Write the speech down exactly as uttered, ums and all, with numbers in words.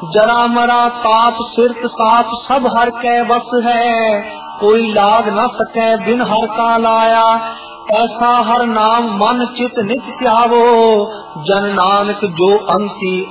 जरा मरा ताप सिरत साप सब हर कै बस है, कोई लाग न सकै बिन हर का लाया। ऐसा हर नाम मन चित नित ध्यावो, जन नानक जो अंति